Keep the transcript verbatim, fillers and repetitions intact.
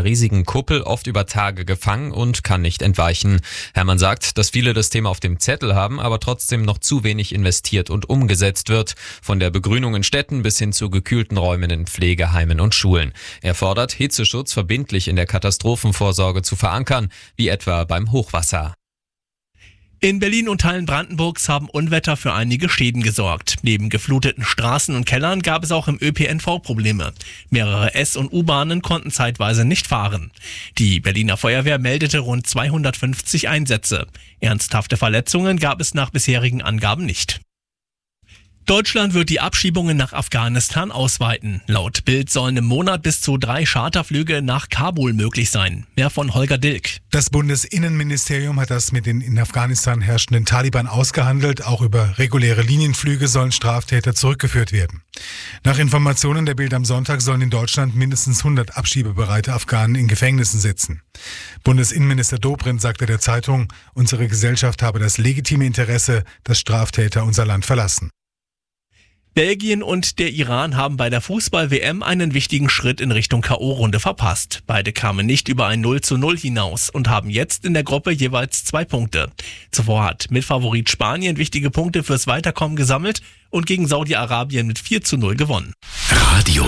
einer riesigen Kuppel, oft über Tage gefangen und kann nicht entweichen. Hermann sagt, dass viele das Thema auf dem Zettel haben, aber trotzdem noch zu wenig investiert und umgesetzt wird. Von der Begrünung in Städten bis hin zu gekühlten Räumen in Pflegeheimen und Schulen. Er fordert, Hitzeschutz verbindlich in der Katastrophenvorsorge zu verankern, wie etwa beim Hochwasser. In Berlin und Teilen Brandenburgs haben Unwetter für einige Schäden gesorgt. Neben gefluteten Straßen und Kellern gab es auch im Ö P N V Probleme. Mehrere S- und U-Bahnen konnten zeitweise nicht fahren. Die Berliner Feuerwehr meldete rund zweihundertfünfzig Einsätze. Ernsthafte Verletzungen gab es nach bisherigen Angaben nicht. Deutschland wird die Abschiebungen nach Afghanistan ausweiten. Laut Bild sollen im Monat bis zu drei Charterflüge nach Kabul möglich sein. Mehr von Holger Dilk. Das Bundesinnenministerium hat das mit den in Afghanistan herrschenden Taliban ausgehandelt. Auch über reguläre Linienflüge sollen Straftäter zurückgeführt werden. Nach Informationen der Bild am Sonntag sollen in Deutschland mindestens hundert abschiebebereite Afghanen in Gefängnissen sitzen. Bundesinnenminister Dobrindt sagte der Zeitung, unsere Gesellschaft habe das legitime Interesse, dass Straftäter unser Land verlassen. Belgien und der Iran haben bei der Fußball-W M einen wichtigen Schritt in Richtung K O-Runde verpasst. Beide kamen nicht über ein null zu null hinaus und haben jetzt in der Gruppe jeweils zwei Punkte. Zuvor hat Mitfavorit Spanien wichtige Punkte fürs Weiterkommen gesammelt und gegen Saudi-Arabien mit vier zu null gewonnen. Radio